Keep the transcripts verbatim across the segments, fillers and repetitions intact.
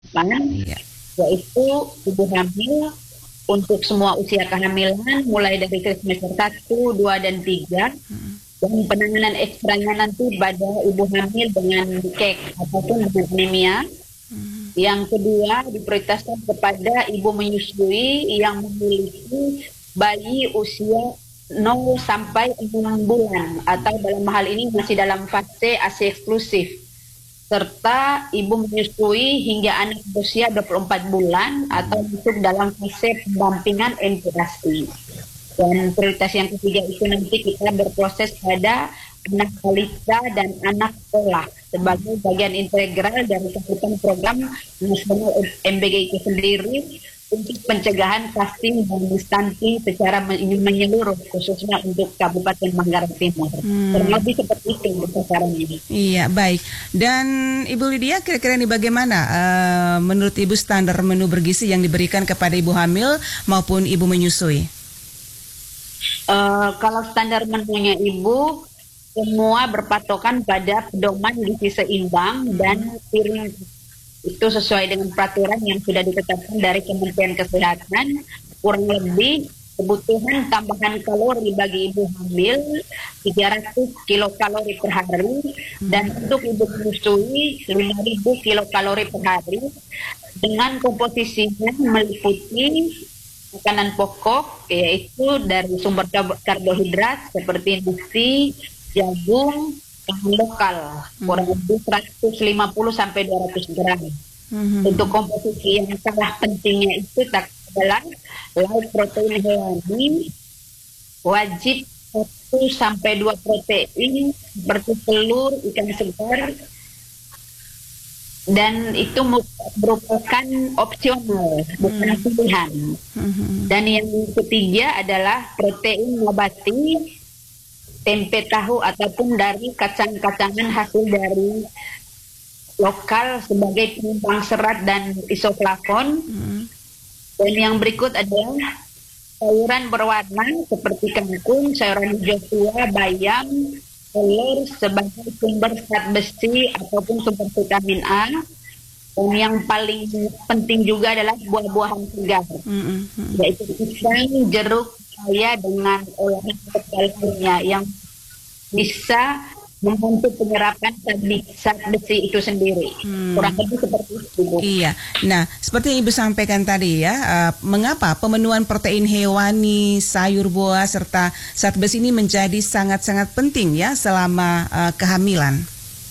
delapan, Iya. yaitu ibu hamil untuk semua usia kehamilan mulai dari trimester satu, dua, dan tiga. Hmm. Dan penanganan ekstranya nanti pada ibu hamil dengan kek ataupun dengan anemia. Hmm. Yang kedua, diprioritaskan kepada ibu menyusui yang memiliki bayi usia nol sampai enam bulan atau dalam hal ini masih dalam fase A S I eksklusif, serta ibu menyusui hingga anak berusia dua puluh empat bulan atau masuk dalam fase pendampingan intubasi. Dan prioritas yang ketiga itu nanti kita berproses pada anak balita dan anak sekolah sebagai bagian integral dari cakupan program nasional M B G itu sendiri untuk pencegahan stunting dan stunting secara menyeluruh khususnya untuk Kabupaten Manggarai Timur. Hmm. Kurang lebih seperti itu sasaran ini. Iya, baik. Dan Ibu Lydia, kira-kira ini bagaimana uh, menurut Ibu standar menu bergizi yang diberikan kepada ibu hamil maupun ibu menyusui? Uh, kalau standar menunya ibu semua berpatokan pada pedoman gizi seimbang dan piring itu sesuai dengan peraturan yang sudah ditetapkan dari Kementerian Kesehatan. Kurang lebih kebutuhan tambahan kalori bagi ibu hamil tiga ratus kilokalori per hari dan untuk ibu menyusui lima ribu kilokalori per hari dengan komposisinya meliputi makanan pokok yaitu dari sumber karbohidrat seperti nasi, jagung, bahan lokal kurang lebih seratus lima puluh sampai dua ratus gram. Hmm. Untuk komposisi yang sangat pentingnya itu tak adalah lauk protein hewani wajib satu sampai dua protein seperti telur, ikan segar, dan itu merupakan opsional, bukan hmm. pilihan. Hmm. Dan yang ketiga adalah protein nabati, tempe tahu ataupun dari kacang-kacangan hasil dari lokal sebagai penyeimbang serat dan isoflavon. Hmm. Dan yang berikut adalah sayuran berwarna seperti kangkung, sayuran hijau tua, bayam, telur sebagai sumber zat besi ataupun sumber vitamin A. Dan yang paling penting juga adalah buah-buahan segar, mm-hmm. yaitu pisang, jeruk, kaya dengan olahan kalorinya yang bisa membantu penyerapan zat besi itu sendiri. Hmm. Kurang lebih seperti itu, Bu. Iya. Nah, seperti yang Ibu sampaikan tadi ya, uh, mengapa pemenuhan protein hewani, sayur buah serta zat besi ini menjadi sangat-sangat penting ya selama uh, kehamilan?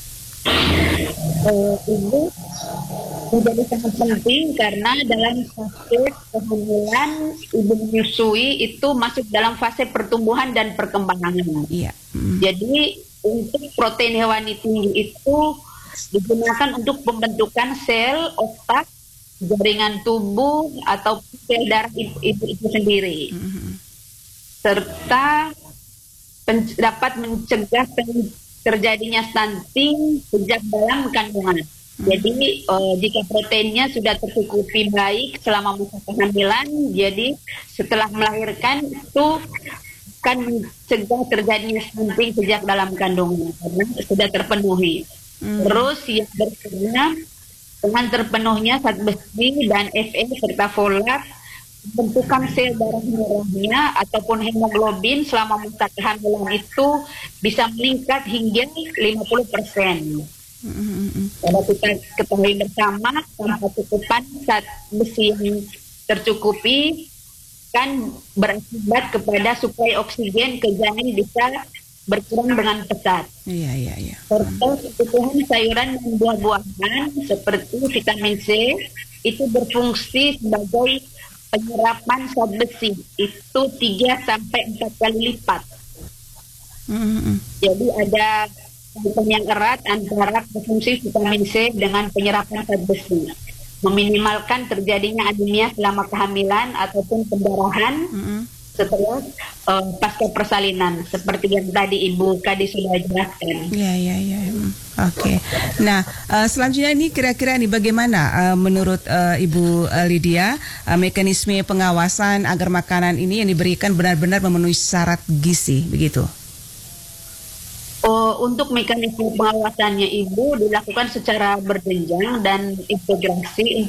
Uh, Ibu menjadi sangat penting karena dalam fase kehamilan ibu menyusui itu masuk dalam fase pertumbuhan dan perkembangan. Iya. Hmm. Jadi untuk protein hewani tinggi itu digunakan untuk pembentukan sel otak, jaringan tubuh atau sel darah ibu, ibu itu sendiri, mm-hmm. serta pen, dapat mencegah pen, terjadinya stunting sejak dalam kandungan. Mm-hmm. Jadi uh, jika proteinnya sudah tercukupi baik selama masa kehamilan, jadi setelah melahirkan itu kan mencegah terjadinya stunting sejak dalam kandungan karena sudah terpenuhi. Hmm. Terus yang berikutnya dengan terpenuhnya zat besi dan Fe serta folat, bentukan sel darah merahnya ataupun hemoglobin selama masa kehamilan itu bisa meningkat hingga lima puluh persen. Hmm. Kalau kita ketahui bersama tanpa cukupan zat besi yang tercukupi kan berakibat kepada suplai oksigen ke janin bisa berkurang dengan pesat. Iya, iya, iya. Serta kebutuhan sayuran dan buah-buahan seperti vitamin C itu berfungsi sebagai penyerapan zat besi itu tiga sampai empat kali lipat. Mm-hmm. Jadi ada kaitan yang erat antara fungsi vitamin C dengan penyerapan zat besi, meminimalkan terjadinya anemia selama kehamilan ataupun pendarahan mm-hmm. setelah uh, pasca persalinan seperti yang tadi Ibu Kadi sudah jelaskan. Iya, iya, iya. Oke. Nah, uh, selanjutnya ini kira-kira nih bagaimana uh, menurut uh, Ibu uh, Lydia uh, mekanisme pengawasan agar makanan ini yang diberikan benar-benar memenuhi syarat gizi, begitu? Oh, untuk mekanisme pengawasannya Ibu dilakukan secara berjenjang dan integrasi untuk